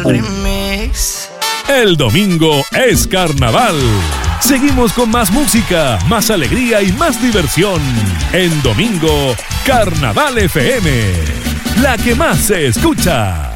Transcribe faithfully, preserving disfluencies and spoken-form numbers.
Remix. El domingo es carnaval. Seguimos con más música, más alegría y más diversión. En Domingo, Carnaval F M, la que más se escucha.